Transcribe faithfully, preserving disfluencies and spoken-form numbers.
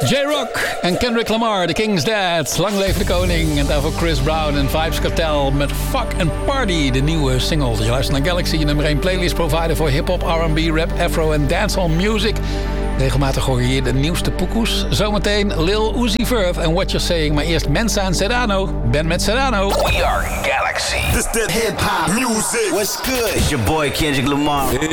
J-Rock en Kendrick Lamar, The King's Dead. Lang leven de koning. En daarvoor Chris Brown en Vybz Kartel met Fuck and Party, de nieuwe single. Je luistert naar Galaxy, je nummer één playlist provider voor hip-hop, R and B, rap, afro en dancehall music. Regelmatig hoor je hier de nieuwste poekoes. Zometeen Lil Uzi Vert en What You're Saying. Maar eerst Mensa en Sedano. Ben met Sedano. We are Galaxy. This that hip-hop music. What's good? It's your boy Kendrick Lamar.